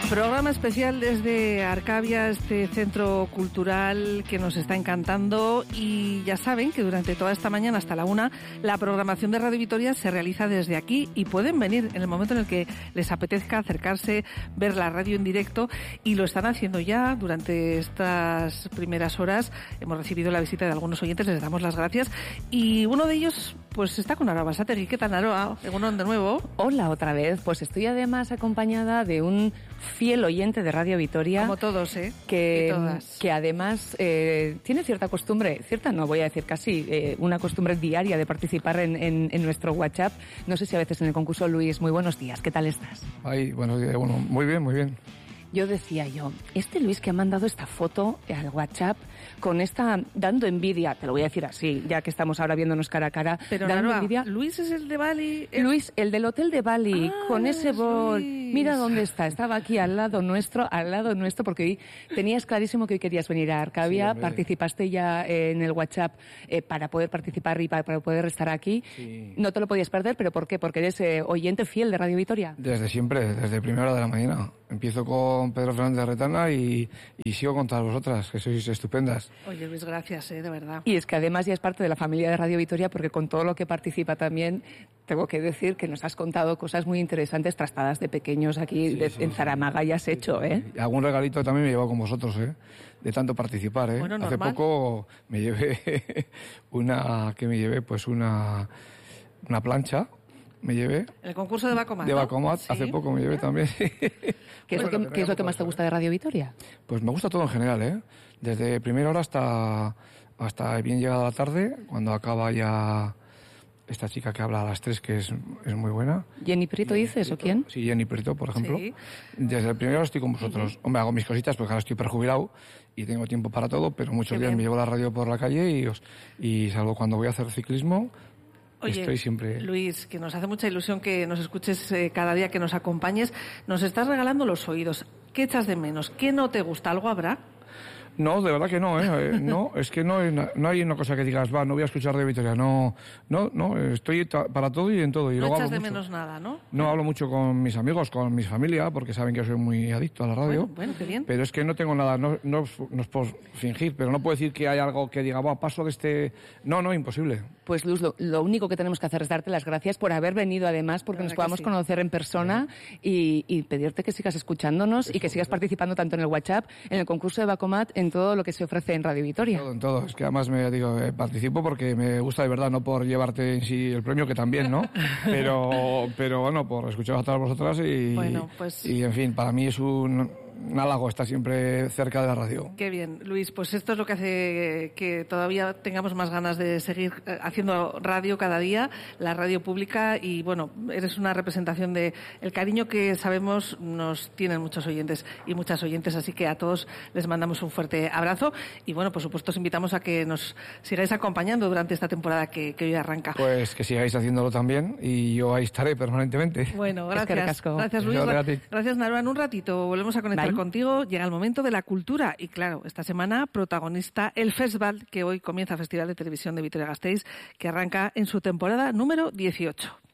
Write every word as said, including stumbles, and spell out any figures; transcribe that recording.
Programa especial desde Arcavia, este centro cultural que nos está encantando, y ya saben que durante toda esta mañana hasta la una la programación de Radio Vitoria se realiza desde aquí y pueden venir en el momento en el que les apetezca acercarse, ver la radio en directo, y lo están haciendo ya durante estas primeras horas. Hemos recibido la visita de algunos oyentes, les damos las gracias, y uno de ellos pues está con Aroa Basategui. ¿Qué tal, Aroa? Egunon de nuevo. Hola otra vez, pues estoy además acompañada de un fiel oyente de Radio Vitoria. Como todos, ¿eh? Que, y todas. que además eh, tiene cierta costumbre, cierta no voy a decir casi, eh, una costumbre diaria de participar en, en, en nuestro WhatsApp. No sé si a veces en el concurso. Luis, muy buenos días, ¿qué tal estás? Ay, buenos días, bueno, muy bien, muy bien. Yo decía yo, este Luis que ha mandado esta foto al WhatsApp con esta, dando envidia, te lo voy a decir así, ya que estamos ahora viéndonos cara a cara, pero dando Aroa, envidia. Luis es el de Bali. El... Luis, el del hotel de Bali, ah, con ese bol. Luis. Mira dónde está, estaba aquí al lado nuestro, al lado nuestro, porque hoy tenías clarísimo que hoy querías venir a Arcavia, sí, participaste ya en el WhatsApp eh, para poder participar y para, para poder estar aquí. Sí. No te lo podías perder, pero ¿por qué? Porque eres eh, oyente fiel de Radio Vitoria. Desde siempre, desde primera hora de la mañana. Empiezo con Pedro Fernández de Retana y, y sigo con todas vosotras, que sois estupendas. Oye, Luis, gracias, eh, de verdad. Y es que además ya es parte de la familia de Radio Vitoria, porque con todo lo que participa también, tengo que decir que nos has contado cosas muy interesantes, trastadas de pequeños aquí sí, de, sí, en Zaramaga, sí, ya has sí, hecho, ¿eh? Y algún regalito también me he llevado con vosotros, ¿eh? De tanto participar, ¿eh? Bueno, hace poco me llevé una, ¿qué me llevé? Pues una, una plancha. Me llevé. El concurso de Bacomat. De Bacomat, ¿sí? Hace poco me llevé también. ¿Qué es, bueno, lo que, ¿qué es lo que más te gusta de Radio Vitoria? Pues me gusta todo en general, ¿eh? Desde primera hora hasta, hasta bien llegada la tarde, cuando acaba ya esta chica que habla a las tres, que es, es muy buena. ¿Jenny Prieto dices o quién? Sí, Jenny Prieto, por ejemplo. Sí. Desde el primero estoy con vosotros. Uh-huh. Hombre, hago mis cositas porque ahora estoy perjubilado y tengo tiempo para todo, pero muchos Qué días bien. me llevo la radio por la calle y, os, y salvo cuando voy a hacer ciclismo. Oye, Estoy siempre... Luis, que nos hace mucha ilusión que nos escuches eh, cada día, que nos acompañes. Nos estás regalando los oídos. ¿Qué echas de menos? ¿Qué no te gusta? ¿Algo habrá? No, de verdad que no, ¿eh? No, es que no, no hay una cosa que digas, va, no voy a escuchar de Vitoria. No, no, no, estoy para todo y en todo. Y no luego echas hablo de mucho. menos nada, ¿no? No, hablo mucho con mis amigos, con mi familia, porque saben que soy muy adicto a la radio. Bueno, bueno, qué bien. Pero es que no tengo nada, no, no, no es por fingir, pero no puedo decir que hay algo que diga, va, paso de este... No, no, imposible. Pues Luz, lo, lo único que tenemos que hacer es darte las gracias por haber venido, además, porque nos podamos sí. conocer en persona y, y pedirte que sigas escuchándonos Eso, y que sigas participando tanto en el WhatsApp, en el concurso de Bacomat, en todo lo que se ofrece en Radio Vitoria. En todo, en todo. Es que además me digo, eh, participo porque me gusta de verdad, no por llevarte en sí el premio, que también, ¿no? Pero, pero bueno, por escuchar a todas vosotras y, bueno, pues... y en fin, para mí es un... un halago estar siempre cerca de la radio. Qué bien, Luis. Pues esto es lo que hace que todavía tengamos más ganas de seguir haciendo radio cada día, la radio pública, y bueno, eres una representación de el cariño que sabemos nos tienen muchos oyentes y muchas oyentes, así que a todos les mandamos un fuerte abrazo y bueno, por supuesto os invitamos a que nos sigáis acompañando durante esta temporada que, que hoy arranca. Pues que sigáis haciéndolo también y yo ahí estaré permanentemente. Bueno, gracias. Gracias, Luis. Gracias, Naroa. En un ratito volvemos a conectar Bye. contigo. Llega el momento de la cultura y claro, esta semana protagonista el Festival, que hoy comienza Festival de Televisión de Vitoria-Gasteiz, que arranca en su temporada número dieciocho.